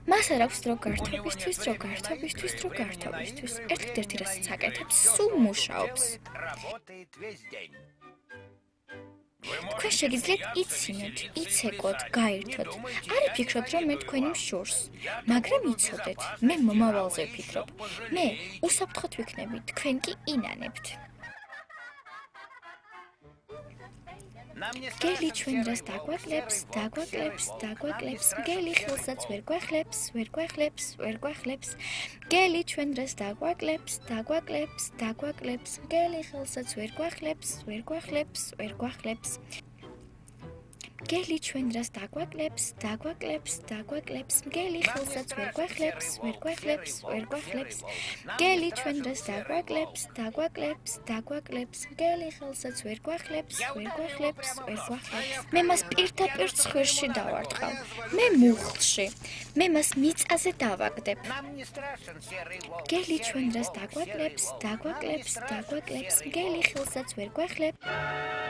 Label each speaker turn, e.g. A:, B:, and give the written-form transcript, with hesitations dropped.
A: მას არ აქვს დრო გართობისთვის, ერთ-ერთი რასაც აკეთებს, სულ მუშაობს. თქვენ შეგიძლიათ იცინოთ, იცეკოთ, გაერთოთ. არ იფიქროთ, რომ მე თქვენი მშურს, მაგრამ იცოდეთ, მე მომავალზე ვფიქრობ. მე უსაფრთხოდ ვიქნები, თქვენ კი ინანებთ. გელი ჩვენ დროს დაგვაკლებს, მგელი ხელსაც ვერ გვახლებს. გელი ჩვენ დროს დაგვაკლებს, მგელი ხელსაც ვერ გვახლებს. გელი ჩვენ დროს დაგვაკლებს, მგელი ხელსაც ვერ გვახლებს. გელი ჩვენ დროს დაგვაკლებს, მგელი ხელსაც ვერ გვახლებს. მე მას პირდაპირ ცხვირში დავარტყავ, მე მუხლში, მე მას მიწაზე დავაგდებ. გელი ჩვენ დროს დაგვაკლებს, მგელი ხელსაც ვერ გვახლებს.